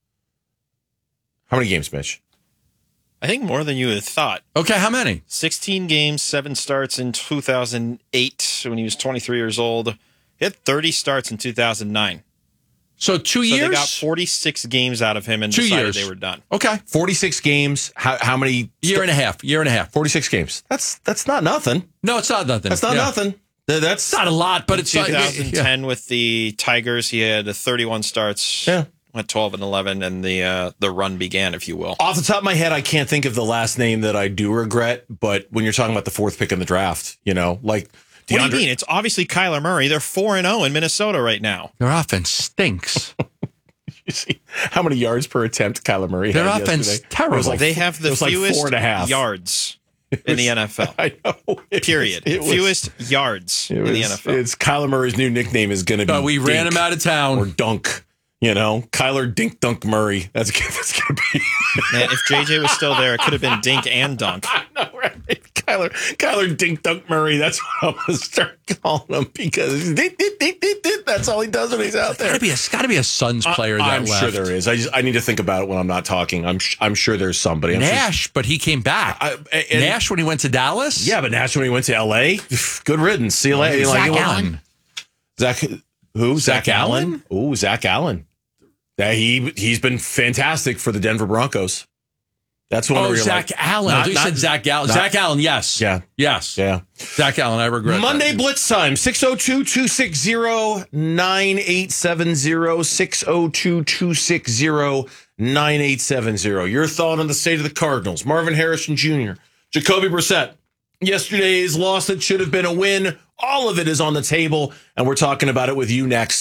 How many games, Mitch? I think more than you had thought. Okay, how many? 16 games, 7 starts in 2008 when he was 23 years old. He had 30 starts in 2009. So 2 years? So they got 46 games out of him and decided they were done. Okay. 46 games. How many? Year and a half. 46 games. That's not nothing. No, it's not nothing. That's not nothing. That's not a lot, but it's 2010 with the Tigers, he had 31 starts. Yeah. Went 12-11, and the run began, if you will. Off the top of my head, I can't think of the last name that I do regret. But when you're talking about the 4th pick in the draft, like what do you mean? It's obviously Kyler Murray. They're 4-0 in Minnesota right now. Their offense stinks. You see how many yards per attempt Kyler Murray Their had offense yesterday? terrible. They have the fewest 4.5 yards in the NFL. I know. Period. Fewest yards in the NFL. It's Kyler Murray's new nickname is going to be. We ran him out of town or Dunk. Kyler Dink Dunk Murray. That's going to be. Man, if JJ was still there, it could have been Dink and Dunk. I know, right? Kyler Dink Dunk Murray. That's what I'm going to start calling him because that's all he does when he's out there. It's got to be a Suns player that I'm left. sure there is. I need to think about it when I'm not talking. I'm sure there's somebody. Nash, but he came back. Nash when he went to Dallas? Yeah, but Nash when he went to LA? Good riddance. See you later. Zach Allen. Who? Zach Allen? Oh, Zach Allen. He's been fantastic for the Denver Broncos. That's one. Zach Allen. You said Zach Allen. Zach Allen, yes. Yeah. Yes. Yeah. Zach Allen, I regret Monday that. Blitz time, 602-260-9870, 602-260-9870. Your thought on the state of the Cardinals. Marvin Harrison Jr., Jacoby Brissett. Yesterday's loss that should have been a win. All of it is on the table, and we're talking about it with you next.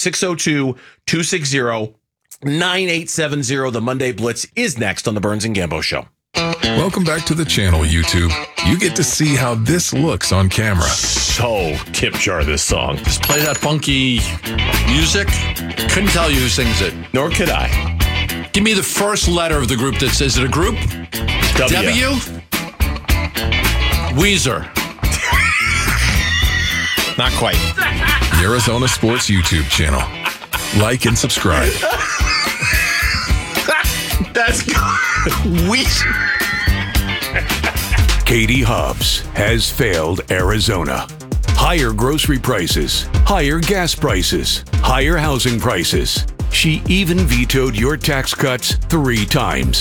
602-260-9870. The Monday Blitz is next on the Burns and Gambo Show. Welcome back to the channel, YouTube. You get to see how this looks on camera. So tip jar this song. Just play that funky music. Couldn't tell you who sings it. Nor could I. Give me the first letter of the group that says it a group? W? Weezer. Not quite. The Arizona Sports YouTube channel. Like and subscribe. That's Weezer. Katie Hobbs has failed Arizona. Higher grocery prices, higher gas prices, higher housing prices. She even vetoed your tax cuts 3 times.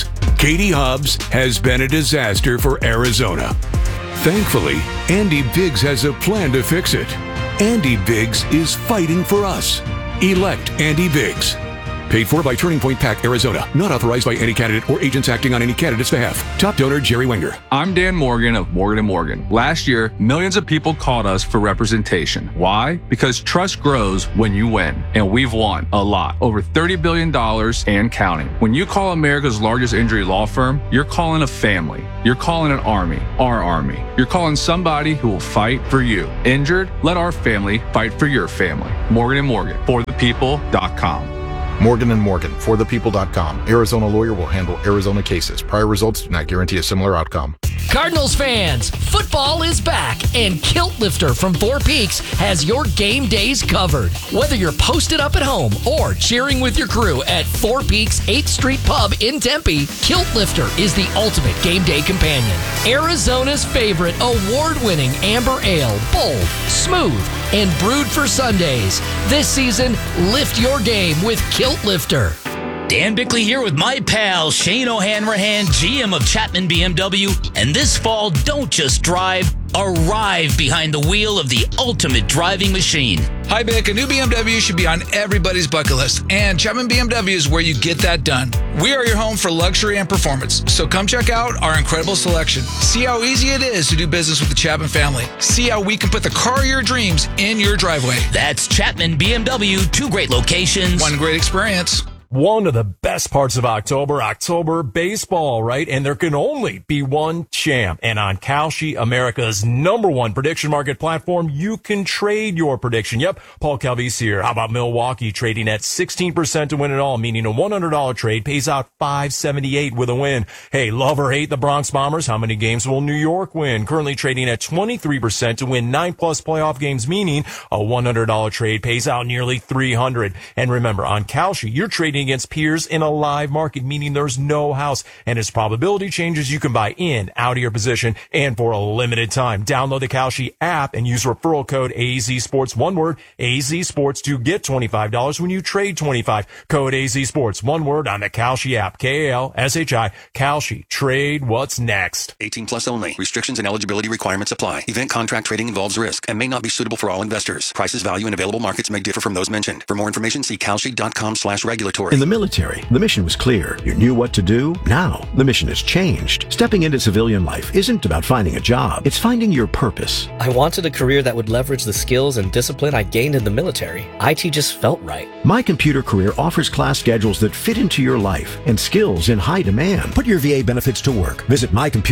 Katie Hobbs has been a disaster for Arizona. Thankfully, Andy Biggs has a plan to fix it. Andy Biggs is fighting for us. Elect Andy Biggs. Paid for by Turning Point PAC, Arizona. Not authorized by any candidate or agents acting on any candidate's behalf. Top donor, Jerry Wenger. I'm Dan Morgan of Morgan & Morgan. Last year, millions of people called us for representation. Why? Because trust grows when you win. And we've won a lot. Over $30 billion and counting. When you call America's largest injury law firm, you're calling a family. You're calling an army. Our army. You're calling somebody who will fight for you. Injured? Let our family fight for your family. Morgan & Morgan. ForThePeople.com. Morgan & Morgan, ForThePeople.com. Arizona lawyer will handle Arizona cases. Prior results do not guarantee a similar outcome. Cardinals fans, football is back, and Kilt Lifter from Four Peaks has your game days covered. Whether you're posted up at home or cheering with your crew at Four Peaks 8th Street Pub in Tempe, Kilt Lifter is the ultimate game day companion. Arizona's favorite award-winning amber ale, bold, smooth, and brewed for Sundays. This season, lift your game with Kilt Lifter. Dan Bickley here with my pal Shane O'Hanrahan, GM of Chapman BMW. And this fall, don't just drive, arrive behind the wheel of the ultimate driving machine. Hi, Bick. A new BMW should be on everybody's bucket list, and Chapman BMW is where you get that done. We are your home for luxury and performance, so come check out our incredible selection. See how easy it is to do business with the Chapman family. See how we can put the car of your dreams in your driveway. That's Chapman BMW, 2 great locations. One great experience. One of the best parts of October baseball, right? And there can only be one champ. And on Kalshi, America's #1 prediction market platform, you can trade your prediction. Yep, Paul Calvisi here. How about Milwaukee trading at 16% to win it all, meaning a $100 trade pays out $578 with a win. Hey, love or hate the Bronx Bombers? How many games will New York win? Currently trading at 23% to win 9+ playoff games, meaning a $100 trade pays out nearly $300. And remember, on Kalshi, you're trading against peers in a live market, meaning there's no house. And as probability changes, you can buy in, out of your position, and for a limited time. Download the Kalshi app and use referral code AZSports, one word, AZSports, to get $25 when you trade 25. Code AZSports, one word, on the Kalshi app. KALSHI, Kalshi. Trade what's next. 18 plus only. Restrictions and eligibility requirements apply. Event contract trading involves risk and may not be suitable for all investors. Prices, value, and available markets may differ from those mentioned. For more information, see kalshi.com/regulatory. In the military, the mission was clear. You knew what to do. Now, the mission has changed. Stepping into civilian life isn't about finding a job. It's finding your purpose. I wanted a career that would leverage the skills and discipline I gained in the military. IT just felt right. My Computer Career offers class schedules that fit into your life and skills in high demand. Put your VA benefits to work. Visit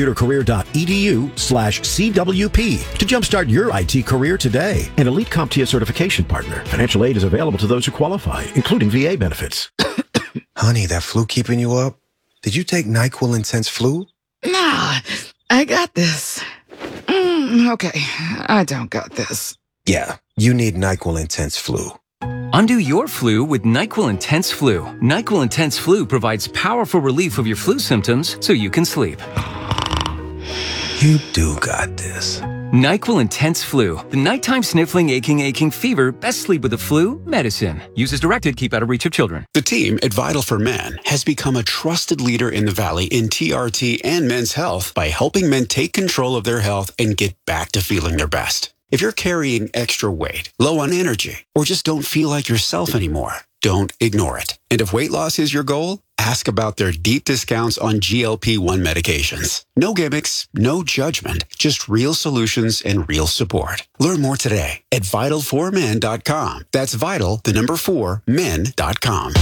mycomputercareer.edu/CWP to jumpstart your IT career today. An Elite CompTIA certification partner. Financial aid is available to those who qualify, including VA benefits. Honey, that flu keeping you up? Did you take NyQuil Intense Flu? Nah, I got this. Okay, I don't got this. Yeah, you need NyQuil Intense Flu. Undo your flu with NyQuil Intense Flu. NyQuil Intense Flu provides powerful relief of your flu symptoms so you can sleep. You do got this. NyQuil Intense Flu. The nighttime sniffling, aching fever. Best sleep with the flu medicine. Use as directed. Keep out of reach of children. The team at Vital for Men has become a trusted leader in the Valley in TRT and men's health by helping men take control of their health and get back to feeling their best. If you're carrying extra weight, low on energy, or just don't feel like yourself anymore, don't ignore it. And if weight loss is your goal, ask about their deep discounts on GLP-1 medications. No gimmicks, no judgment, just real solutions and real support. Learn more today at Vital4Men.com. That's Vital, the number 4, men.com.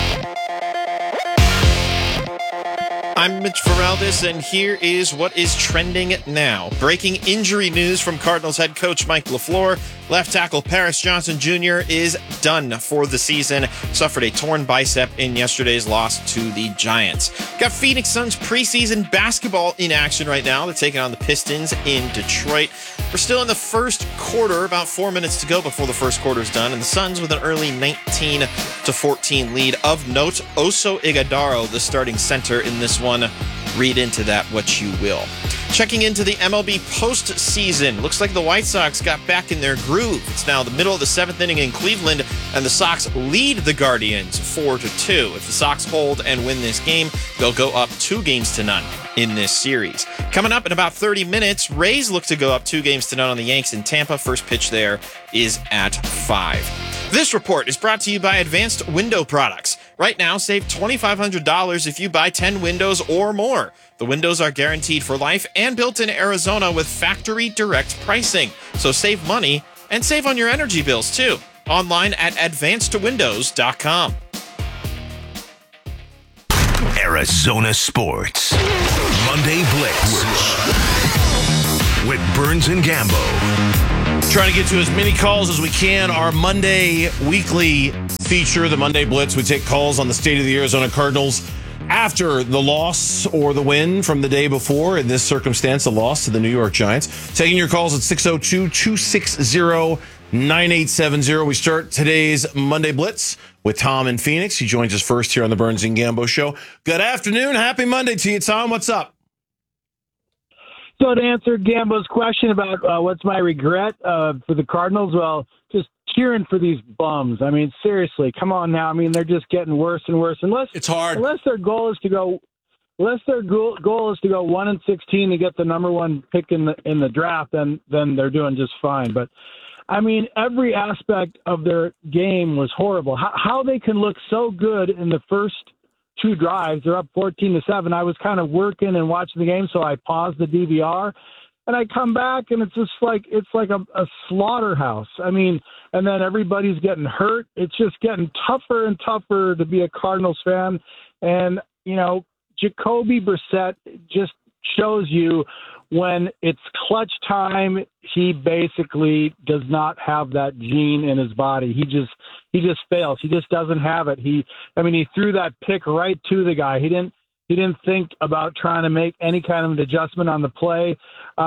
I'm Mitch Feraldis, and here is what is trending now. Breaking injury news from Cardinals head coach Mike LaFleur. Left tackle Paris Johnson Jr. is done for the season. Suffered a torn bicep in yesterday's loss to the Giants. Got Phoenix Suns preseason basketball in action right now. They're taking on the Pistons in Detroit. We're still in the first quarter, about 4 minutes to go before the first quarter is done, and the Suns with an early 19-14 lead. Of note, Oso Ighodaro, the starting center in this one, Read into that what you will. Checking into the MLB postseason. Looks like the White Sox got back in their groove. It's now the middle of the 7th inning in Cleveland, and the Sox lead the Guardians 4-2. If the Sox hold and win this game, they'll go up 2-0 in this series. Coming up in about 30 minutes, Rays look to go up 2-0 on the Yanks in Tampa. First pitch there is at 5. This report is brought to you by Advanced Window Products. Right now, save $2,500 if you buy 10 windows or more. The windows are guaranteed for life and built in Arizona with factory direct pricing. So save money and save on your energy bills too. Online at advancedwindows.com. Arizona Sports. Monday Blitz. With Burns and Gambo. Trying to get to as many calls as we can. Our Monday weekly feature, the Monday Blitz. We take calls on the state of the Arizona Cardinals after the loss or the win from the day before. In this circumstance, a loss to the New York Giants. Taking your calls at 602-260-9870. We start today's Monday Blitz with Tom in Phoenix. He joins us first here on the Burns and Gambo Show. Good afternoon. Happy Monday to you, Tom. What's up? So to answer Gambo's question about what's my regret for the Cardinals, well, just cheering for these bums. I mean, seriously, come on now. I mean, they're just getting worse and worse. It's hard. Unless their goal is to go 1-16 to get the number one pick in the draft, then they're doing just fine. But I mean, every aspect of their game was horrible. How they can look so good in the first 2 drives, they're up 14-7. I was kind of working and watching the game, so I paused the DVR, and I come back, and it's just like a slaughterhouse. I mean, and then everybody's getting hurt. It's just getting tougher and tougher to be a Cardinals fan. And you know, Jacoby Brissett just shows you when it's clutch time, he basically does not have that gene in his body. He just fails. He just doesn't have it. He threw that pick right to the guy. He didn't think about trying to make any kind of an adjustment on the play.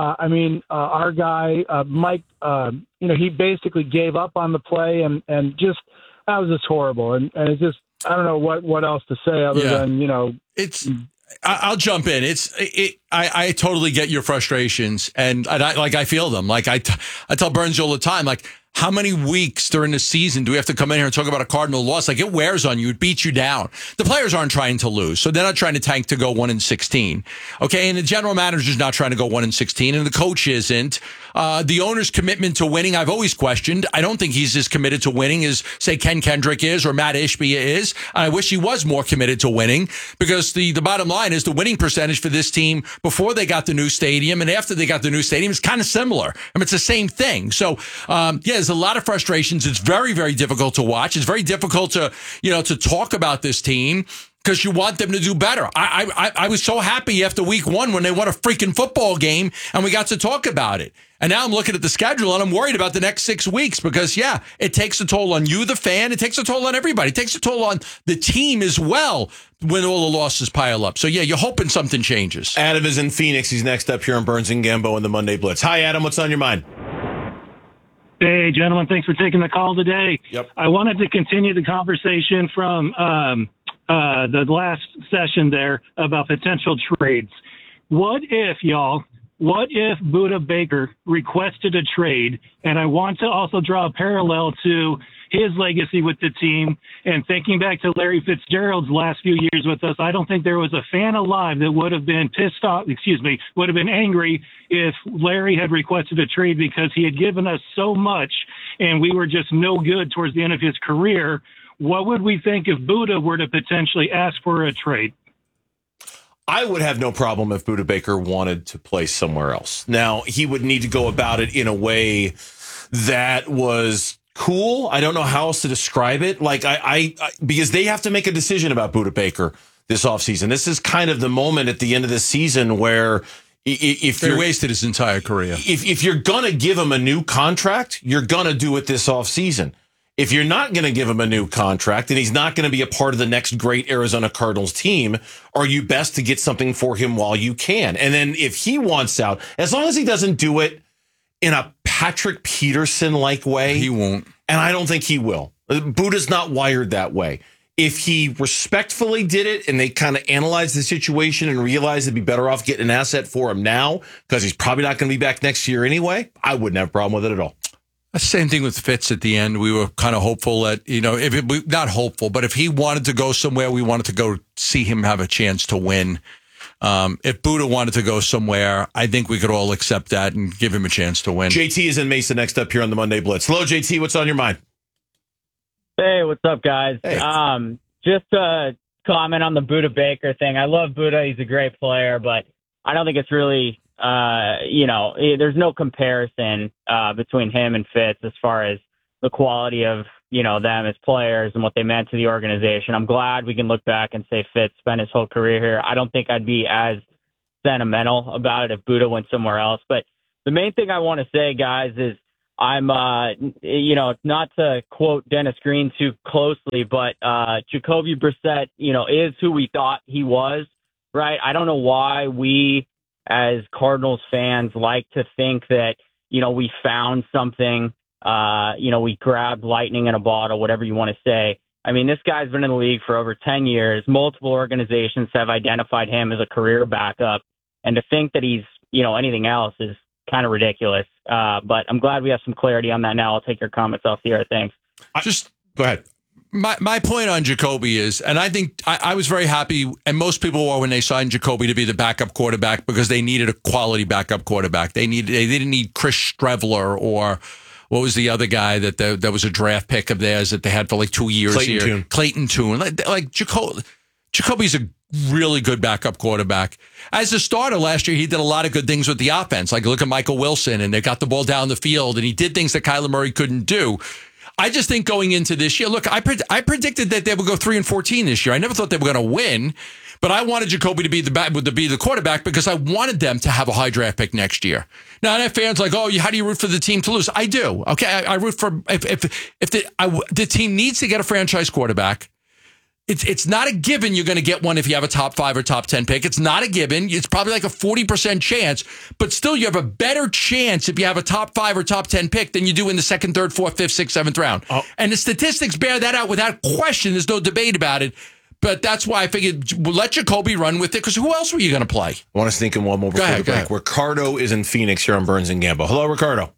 Our guy, Mike, he basically gave up on the play and just, that was just horrible. And it's just, I don't know what else to say other than, it's, I'll jump in. I totally get your frustrations, and I feel them. Like I tell Burns all the time, like, how many weeks during the season do we have to come in here and talk about a Cardinal loss? Like, it wears on you. It beats you down. The players aren't trying to lose, so they're not trying to tank to go 1-16. Okay, and the general manager's not trying to go 1-16, and the coach isn't. The owner's commitment to winning, I've always questioned. I don't think he's as committed to winning as, say, Ken Kendrick is or Matt Ishbia is. I wish he was more committed to winning, because the bottom line is the winning percentage for this team before they got the new stadium and after they got the new stadium is kind of similar. I mean, it's the same thing. So, there's a lot of frustrations. It's very, very difficult to watch. It's very difficult to talk about this team, because you want them to do better. I was so happy after week 1 when they won a freaking football game and we got to talk about it. And now I'm looking at the schedule and I'm worried about the next 6 weeks, because, it takes a toll on you, the fan. It takes a toll on everybody. It takes a toll on the team as well when all the losses pile up. So, you're hoping something changes. Adam is in Phoenix. He's next up here on Burns and Gambo in the Monday Blitz. Hi, Adam. What's on your mind? Hey, gentlemen. Thanks for taking the call today. Yep. I wanted to continue the conversation from the last session there about potential trades. What if Budda Baker requested a trade? And I want to also draw a parallel to his legacy with the team. And thinking back to Larry Fitzgerald's last few years with us, I don't think there was a fan alive that would have been would have been angry if Larry had requested a trade, because he had given us so much and we were just no good towards the end of his career. What would we think if Budda were to potentially ask for a trade? I would have no problem if Budda Baker wanted to play somewhere else. Now, he would need to go about it in a way that was cool. I don't know how else to describe it. Like, I because they have to make a decision about Budda Baker this offseason. This is kind of the moment at the end of the season where if they wasted his entire career. If you're going to give him a new contract, you're going to do it this offseason. If you're not going to give him a new contract and he's not going to be a part of the next great Arizona Cardinals team, are you best to get something for him while you can? And then if he wants out, as long as he doesn't do it in a Patrick Peterson-like way, he won't. And I don't think he will. Budda's not wired that way. If he respectfully did it and they kind of analyzed the situation and realized it'd be better off getting an asset for him now because he's probably not going to be back next year anyway, I wouldn't have a problem with it at all. Same thing with Fitz at the end. We were kind of hopeful that, not hopeful, but if he wanted to go somewhere, we wanted to go see him have a chance to win. If Buddha wanted to go somewhere, I think we could all accept that and give him a chance to win. JT is in Mesa next up here on the Monday Blitz. Hello, JT. What's on your mind? Hey, what's up, guys? Hey. Just a comment on the Buddha Baker thing. I love Buddha. He's a great player, but I don't think it's really, there's no comparison between him and Fitz as far as the quality of, them as players and what they meant to the organization. I'm glad we can look back and say Fitz spent his whole career here. I don't think I'd be as sentimental about it if Buddha went somewhere else. But the main thing I want to say, guys, is I'm, not to quote Dennis Green too closely, but Jacoby Brissett, is who we thought he was, right? I don't know why we as Cardinals fans like to think that, we found something, we grabbed lightning in a bottle, whatever you want to say. I mean, this guy's been in the league for over 10 years. Multiple organizations have identified him as a career backup. And to think that he's, anything else is kind of ridiculous. But I'm glad we have some clarity on that now. I'll take your comments off the air. Thanks. Just go ahead. My point on Jacoby is, and I think I was very happy, and most people were when they signed Jacoby to be the backup quarterback because they needed a quality backup quarterback. They didn't need Chris Streveler or what was the other guy that was a draft pick of theirs that they had for like 2 years here? Clayton Tune. Like Jacoby's a really good backup quarterback. As a starter last year, he did a lot of good things with the offense. Like look at Michael Wilson, and they got the ball down the field, and he did things that Kyler Murray couldn't do. I just think going into this year, look, I predicted that they would go 3-14 this year. I never thought they were going to win, but I wanted Jacoby to be the quarterback because I wanted them to have a high draft pick next year. Now, I have fans like, oh, how do you root for the team to lose? I do. Okay, I root for if the team needs to get a franchise quarterback. It's not a given you're going to get one if you have a top 5 or top 10 pick. It's not a given. It's probably like a 40% chance, but still you have a better chance if you have a top 5 or top 10 pick than you do in the 2nd, 3rd, 4th, 5th, 6th, 7th round. Oh. And the statistics bear that out without question. There's no debate about it. But that's why I figured we'll let Jacoby run with it because who else were you going to play? I want to sneak in one more before the break. Ricardo is in Phoenix here on Burns and Gambo. Hello, Ricardo.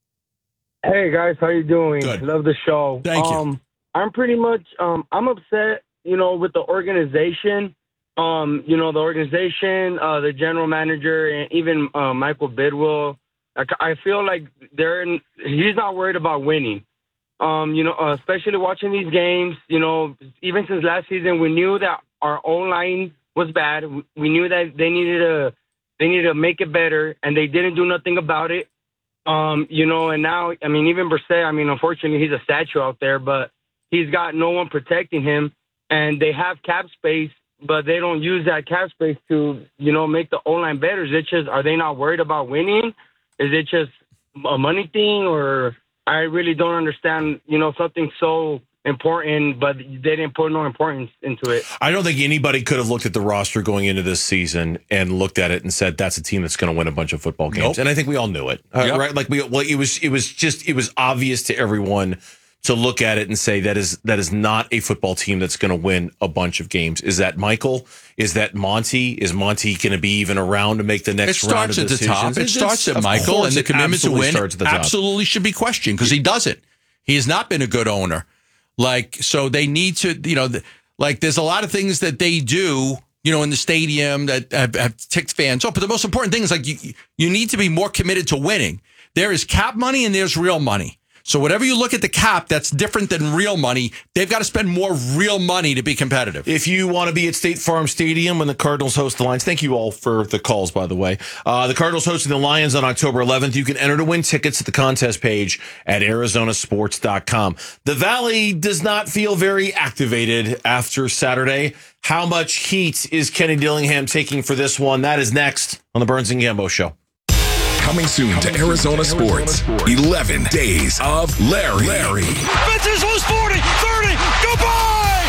Hey, guys. How you doing? Good. Love the show. Thank you. I'm pretty much I'm upset, with the organization. The organization, the general manager, and even Michael Bidwill. I feel like he's not worried about winning. Especially watching these games, even since last season, we knew that our O-line was bad. We knew that they needed to make it better, and they didn't do nothing about it. And now, even Brissett, unfortunately, he's a statue out there, but he's got no one protecting him, and they have cap space, but they don't use that cap space to, make the O-line better. Is it just, are they not worried about winning? Is it just a money thing, or I really don't understand, something so important, but they didn't put no importance into it. I don't think anybody could have looked at the roster going into this season and looked at it and said, that's a team that's going to win a bunch of football games. Nope. And I think we all knew it, right? Like it was obvious to everyone to look at it and say that is not a football team that's going to win a bunch of games. Is that Michael? Is that Monty? Is Monty going to be even around to make the next round of decisions? It starts at the top. It starts at Michael, and the commitment to win absolutely should be questioned because he doesn't. He has not been a good owner. So they need to, there's a lot of things that they do, in the stadium that have ticked fans off. But the most important thing is you need to be more committed to winning. There is cap money and there's real money. So whatever you look at the cap, that's different than real money. They've got to spend more real money to be competitive. If you want to be at State Farm Stadium when the Cardinals host the Lions, thank you all for the calls, by the way. The Cardinals hosting the Lions on October 11th. You can enter to win tickets at the contest page at arizonasports.com. The Valley does not feel very activated after Saturday. How much heat is Kenny Dillingham taking for this one? That is next on the Burns and Gambo Show. Coming soon to Arizona Sports. 11 Days of Larry. Fences loose 40, 30, goodbye!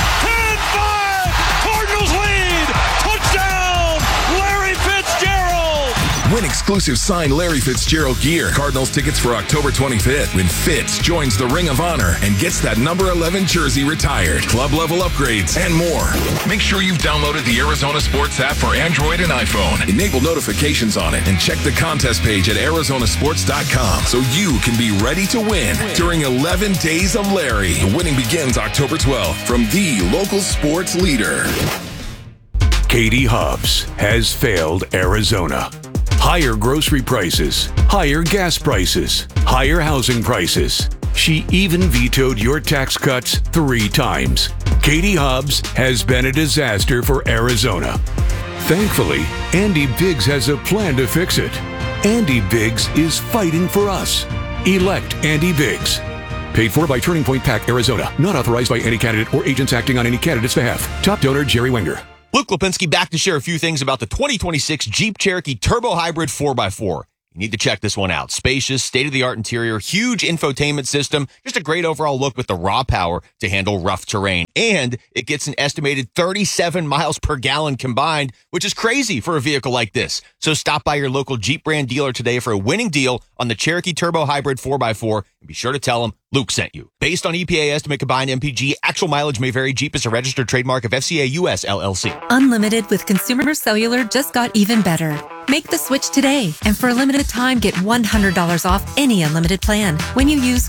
10-5, Cardinals lead! Touchdown, Larry Fitzgerald! Winning exclusive signed Larry Fitzgerald gear, Cardinals tickets for October 25th when Fitz joins the Ring of Honor and gets that number 11 jersey retired, club level upgrades, and more. Make sure you've downloaded the Arizona Sports app for Android and iPhone. Enable notifications on it and check the contest page at arizonasports.com so you can be ready to win during 11 Days of Larry. The winning begins October 12th from the local sports leader. Katie Hobbs has failed Arizona. Higher grocery prices, higher gas prices, higher housing prices. She even vetoed your tax cuts 3 times. Katie Hobbs has been a disaster for Arizona. Thankfully, Andy Biggs has a plan to fix it. Andy Biggs is fighting for us. Elect Andy Biggs. Paid for by Turning Point PAC, Arizona. Not authorized by any candidate or agents acting on any candidate's behalf. Top donor, Jerry Wenger. Luke Lipinski back to share a few things about the 2026 Jeep Cherokee Turbo Hybrid 4x4. You need to check this one out. Spacious, state-of-the-art interior, huge infotainment system, just a great overall look with the raw power to handle rough terrain. And it gets an estimated 37 miles per gallon combined, which is crazy for a vehicle like this. So stop by your local Jeep brand dealer today for a winning deal on the Cherokee Turbo Hybrid 4x4, and be sure to tell them Luke sent you. Based on EPA estimate combined MPG, actual mileage may vary. Jeep is a registered trademark of FCA US LLC. Unlimited with Consumer Cellular just got even better. Make the switch today, and for a limited time, get $100 off any unlimited plan when you use